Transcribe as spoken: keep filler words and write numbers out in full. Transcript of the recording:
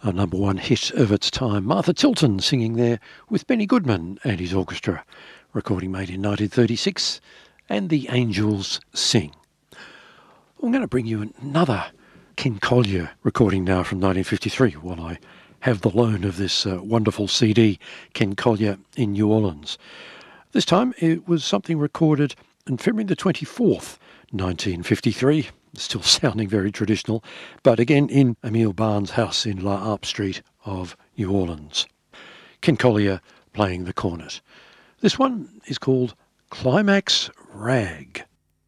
a number one hit of its time. Martha Tilton singing there with Benny Goodman and his orchestra. Recording made in nineteen thirty-six, and The Angels Sing. I'm going to bring you another Ken Collier recording now from nineteen fifty-three while I have the loan of this uh, wonderful C D, Ken Collier in New Orleans. This time it was something recorded on February the twenty-fourth, nineteen fifty-three, still sounding very traditional, but again in Emile Barnes' house in La Harpe Street of New Orleans. Ken Collier playing the cornet. This one is called Climax Rag.